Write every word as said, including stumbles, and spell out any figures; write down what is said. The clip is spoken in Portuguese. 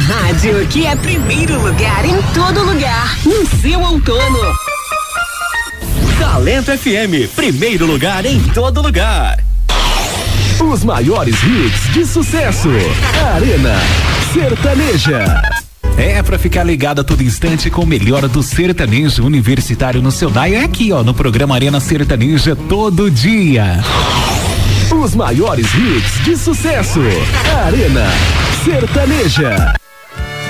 rádio que é primeiro lugar em todo lugar. No seu outono. Talento F M, primeiro lugar em todo lugar. Os maiores hits de sucesso. Arena Sertaneja. É pra ficar ligado a todo instante com o melhor do sertanejo universitário no seu dial. É aqui, ó, no programa Arena Sertaneja todo dia. Os maiores hits de sucesso. Arena Sertaneja.